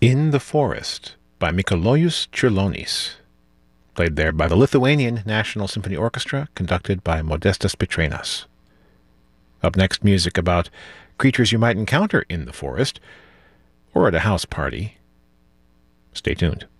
In the Forest by Mikalojus Čiurlionis, played there by the Lithuanian National Symphony Orchestra, conducted by Modestas Pitrenas. Up next, music about creatures you might encounter in the forest or at a house party. Stay tuned.